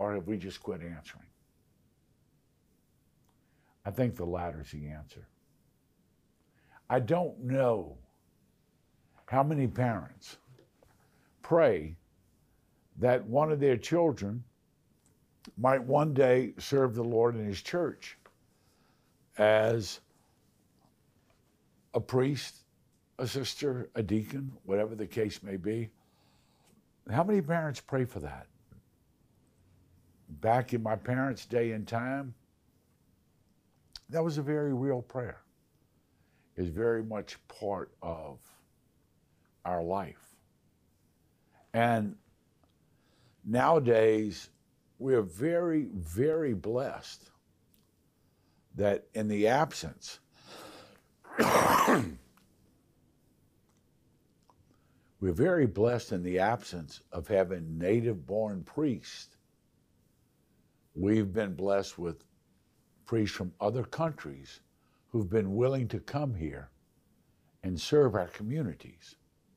or have we just quit answering? I think the latter's the answer. I don't know how many parents pray that one of their children might one day serve the Lord in his church as a priest, a sister, a deacon, whatever the case may be. How many parents pray for that? Back in my parents' day and time, that was a very real prayer. It's very much part of our life. And nowadays, we're very, very blessed that in the absence, we're very blessed in the absence of having native-born priests. We've been blessed with priests from other countries who've been willing to come here and serve our communities.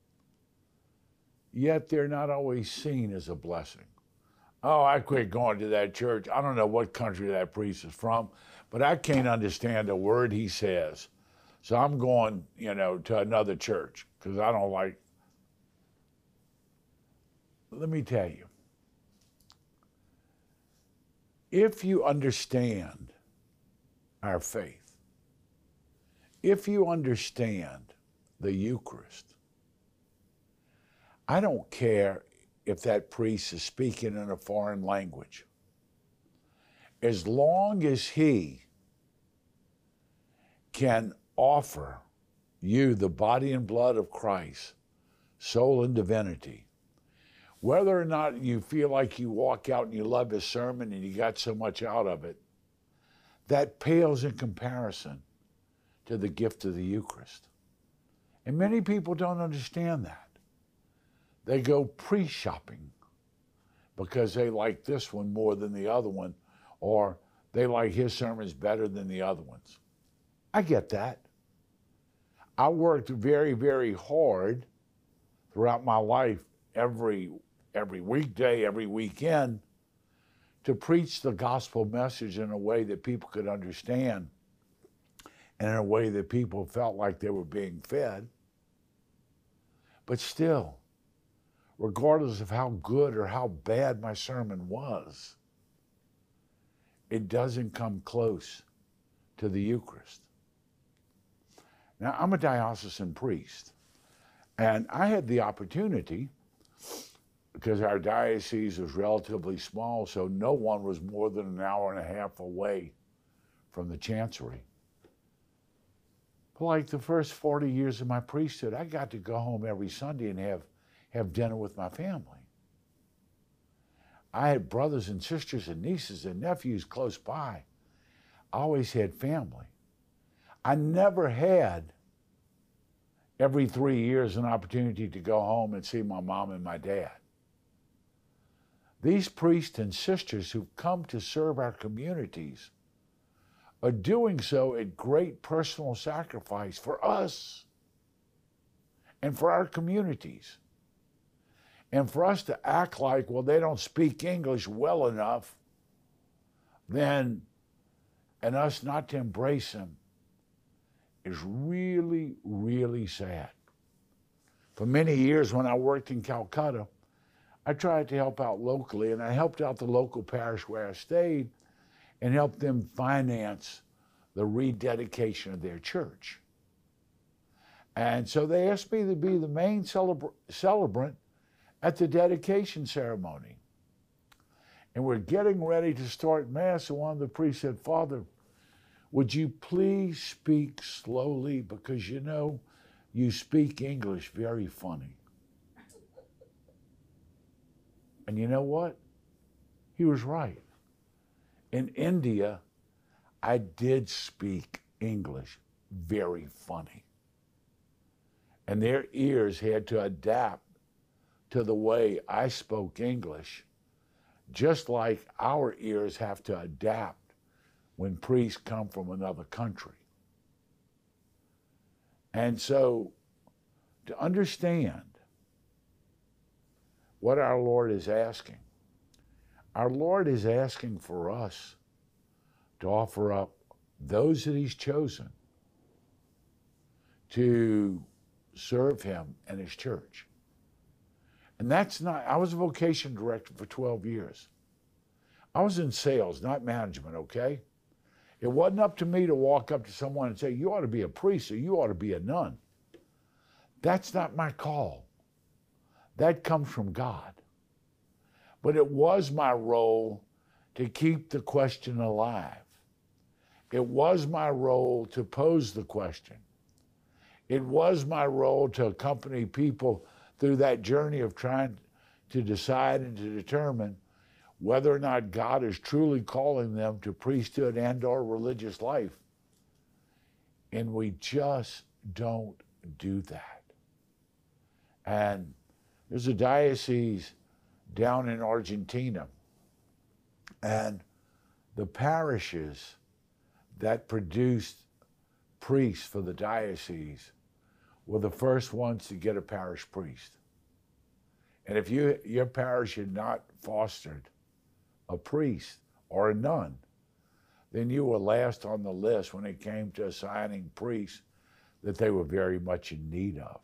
Yet they're not always seen as a blessing. Oh, I quit going to that church. I don't know what country that priest is from, but I can't understand a word he says. So I'm going, to another church because I don't like. Let me tell you, if you understand our faith, if you understand the Eucharist, I don't care if that priest is speaking in a foreign language. As long as he can offer you the body and blood of Christ, soul and divinity, whether or not you feel like you walk out and you love his sermon and you got so much out of it, that pales in comparison to the gift of the Eucharist. And many people don't understand that. They go pre-shopping because they like this one more than the other one, or they like his sermons better than the other ones. I get that. I worked very, very hard throughout my life, every weekday, every weekend, to preach the gospel message in a way that people could understand and in a way that people felt like they were being fed. But still, regardless of how good or how bad my sermon was, it doesn't come close to the Eucharist. Now, I'm a diocesan priest, and I had the opportunity, because our diocese was relatively small, so no one was more than an hour and a half away from the chancery. For like the first 40 years of my priesthood, I got to go home every Sunday and have dinner with my family. I had brothers and sisters and nieces and nephews close by. I always had family. I never had every 3 years an opportunity to go home and see my mom and my dad. These priests and sisters who come to serve our communities are doing so at great personal sacrifice for us and for our communities. And for us to act like, well, they don't speak English well enough, then, and us not to embrace them, is really, really sad. For many years when I worked in Calcutta, I tried to help out locally, and I helped out the local parish where I stayed and helped them finance the rededication of their church. And so they asked me to be the main celebrant at the dedication ceremony. And we're getting ready to start Mass, and one of the priests said, "Father, would you please speak slowly, because you speak English very funny." And you know what? He was right. In India, I did speak English very funny. And their ears had to adapt to the way I spoke English, just like our ears have to adapt when priests come from another country. And so, to understand what our Lord is asking, Our Lord is asking for us to offer up those that He's chosen to serve Him and His church. And that's not, I was a vocation director for 12 years. I was in sales, not management, okay? It wasn't up to me to walk up to someone and say, you ought to be a priest or you ought to be a nun. That's not my call. That comes from God. But it was my role to keep the question alive. It was my role to pose the question. It was my role to accompany people through that journey of trying to decide and to determine whether or not God is truly calling them to priesthood and or religious life. And we just don't do that. And there's a diocese down in Argentina, and the parishes that produced priests for the diocese were the first ones to get a parish priest. And if your parish had not fostered a priest or a nun, then you were last on the list when it came to assigning priests that they were very much in need of.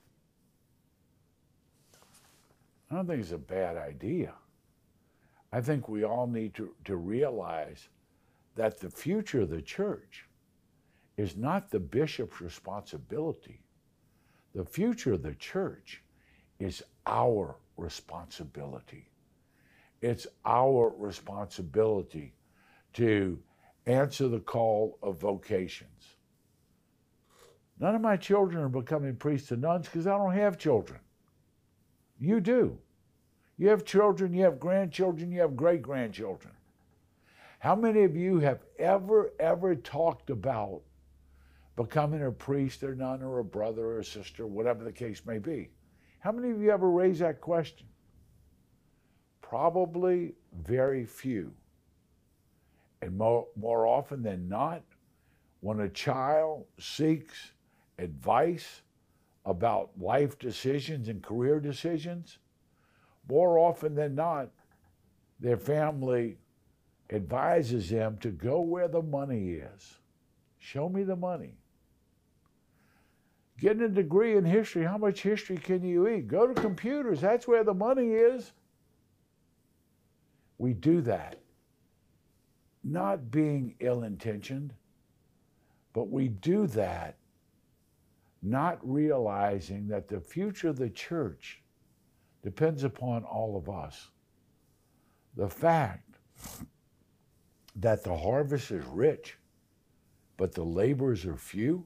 I don't think it's a bad idea. I think we all need to realize that the future of the church is not the bishop's responsibility. The future of the church is our responsibility. It's our responsibility to answer the call of vocations. None of my children are becoming priests and nuns because I don't have children. You do. You have children, you have grandchildren, you have great-grandchildren. How many of you have ever talked about becoming a priest or nun or a brother or a sister, whatever the case may be? How many of you ever raised that question? Probably very few. And more often than not, when a child seeks advice about life decisions and career decisions, more often than not, their family advises them to go where the money is. Show me the money. Getting a degree in history, how much history can you eat? Go to computers, that's where the money is. We do that, not being ill-intentioned, but we do that not realizing that the future of the church depends upon all of us. The fact that the harvest is rich, but the laborers are few,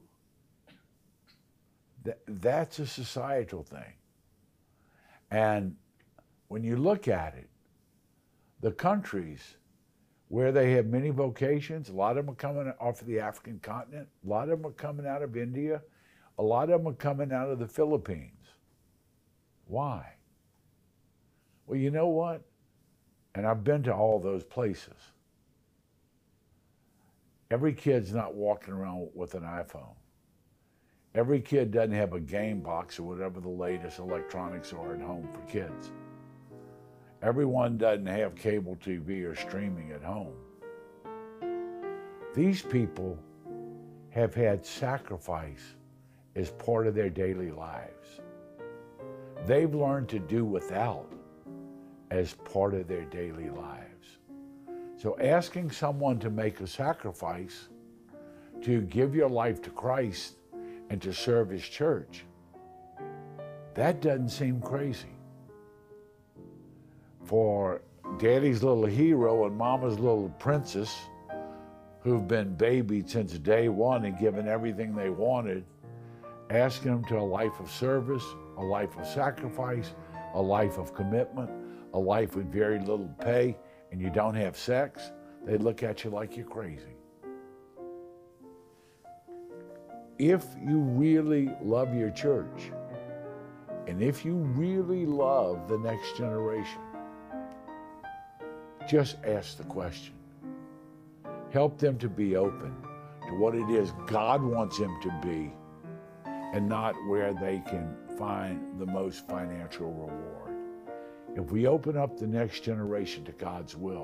that's a societal thing. And when you look at it, the countries where they have many vocations, a lot of them are coming off of the African continent, a lot of them are coming out of India, a lot of them are coming out of the Philippines. Why? Well, you know what? And I've been to all those places. Every kid's not walking around with an iPhone. Every kid doesn't have a game box or whatever the latest electronics are at home for kids. Everyone doesn't have cable TV or streaming at home. These people have had sacrifice as part of their daily lives. They've learned to do without as part of their daily lives. So asking someone to make a sacrifice to give your life to Christ and to serve His church, that doesn't seem crazy. For Daddy's little hero and Mama's little princess, who've been babied since day one and given everything they wanted, asking them to a life of service, a life of sacrifice, a life of commitment, a life with very little pay, and you don't have sex, they look at you like you're crazy. If you really love your church, and if you really love the next generation, just ask the question. Help them to be open to what it is God wants them to be, and not where they can find the most financial reward. If we open up the next generation to God's will,